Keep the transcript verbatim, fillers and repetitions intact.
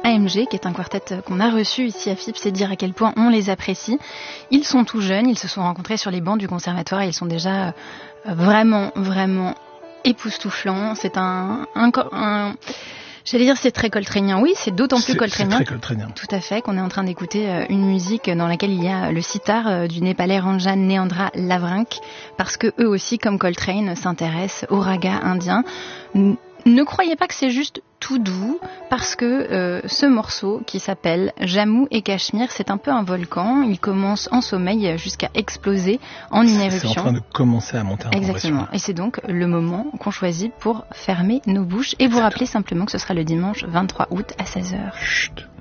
A M G, qui est un quartet qu'on a reçu ici à F I P, c'est dire à quel point on les apprécie. Ils sont tout jeunes, ils se sont rencontrés sur les bancs du conservatoire et ils sont déjà vraiment, vraiment époustouflants. C'est un... un, un J'allais dire c'est très coltranien. Oui, c'est d'autant plus coltranien. C'est très coltranien. Tout à fait, qu'on est en train d'écouter une musique dans laquelle il y a le sitar du Népalais Ranjan Neandra Lavrinck, parce que eux aussi, comme Coltrane, s'intéressent au raga indien. Ne croyez pas que c'est juste tout doux, parce que euh, ce morceau qui s'appelle Jammu et Cachemire, c'est un peu un volcan. Il commence en sommeil jusqu'à exploser en une éruption. C'est en train de commencer à monter en progression. Exactement. Et c'est donc le moment qu'on choisit pour fermer nos bouches et vous rappeler simplement que ce sera le dimanche vingt-trois août à seize heures. Chut.